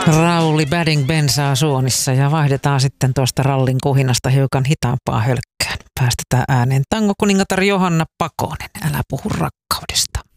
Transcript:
Rauli Badding bensaa suonissa ja vaihdetaan sitten tuosta rallin kuhinasta hiukan hitaampaa hölkkään. Päästetään ääneen tangokuningatar Johanna Pakonen, Älä puhu rakkaudesta.